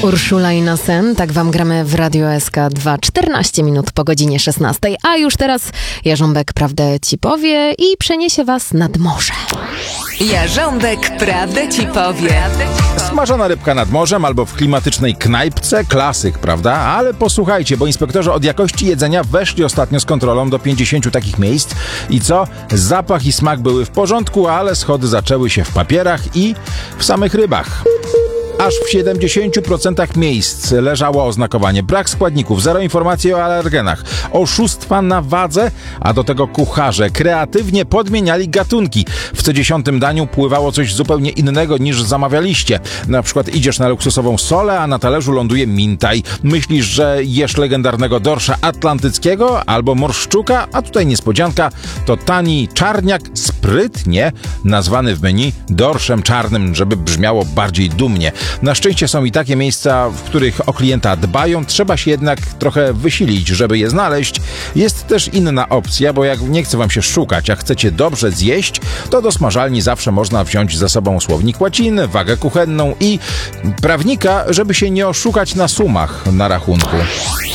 Urszula i Nosen, tak wam gramy w Radio SK2, 14 minut po godzinie 16. A już teraz Jarząbek prawdę ci powie i przeniesie was nad morze. Jarząbek prawdę ci powie. Smażona rybka nad morzem albo w klimatycznej knajpce, klasyk, prawda? Ale posłuchajcie, bo inspektorzy od jakości jedzenia weszli ostatnio z kontrolą do 50 takich miejsc i co? Zapach i smak były w porządku, ale schody zaczęły się w papierach i w samych rybach. Aż w 70% miejsc leżało oznakowanie brak składników, zero informacji o alergenach, oszustwa na wadze, a do tego kucharze kreatywnie podmieniali gatunki. W co 10 daniu pływało coś zupełnie innego niż zamawialiście. Na przykład idziesz na luksusową solę, a na talerzu ląduje mintaj. Myślisz, że jesz legendarnego dorsza atlantyckiego albo morszczuka, a tutaj niespodzianka, to tani czarniak sprytnie nazwany w menu dorszem czarnym, żeby brzmiało bardziej dumnie. Na szczęście są i takie miejsca, w których o klienta dbają, trzeba się jednak trochę wysilić, żeby je znaleźć. Jest też inna opcja, bo jak nie chce wam się szukać, a chcecie dobrze zjeść, to do smażalni zawsze można wziąć ze sobą słownik łaciny, wagę kuchenną i prawnika, żeby się nie oszukać na sumach na rachunku.